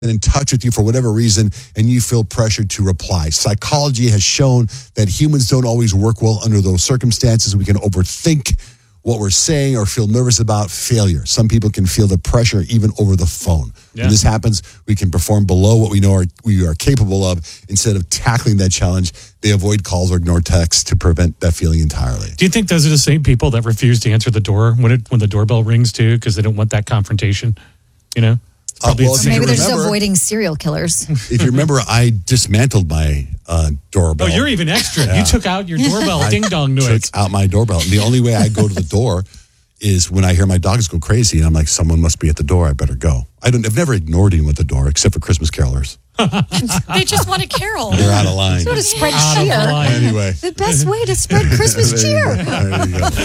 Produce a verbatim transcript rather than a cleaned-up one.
in touch with you for whatever reason, and you feel pressured to reply. Psychology has shown that humans don't always work well under those circumstances. We can overthink what we're saying or feel nervous about failure. Some people can feel the pressure even over the phone. Yeah. When this happens, we can perform below what we know are, we are capable of. Instead of tackling that challenge, they avoid calls or ignore texts to prevent that feeling entirely. Do you think those are the same people that refuse to answer the door when it when the doorbell rings too, because they don't want that confrontation? You know, It's probably Uh, well, the if same. you Maybe they're just remember- avoiding serial killers. If you remember, I dismantled my uh, doorbell. Oh, you're even extra. Yeah. You took out your doorbell ding dong Took noise. out my doorbell. And the only way I go to the door is when I hear my dogs go crazy, and I'm like, someone must be at the door. I better go. I don't. I've never ignored anyone at the door except for Christmas carolers. They just want to carol. They're out of line. So to spread Out of cheer. line. Anyway, The best way to spread Christmas cheer. there you go.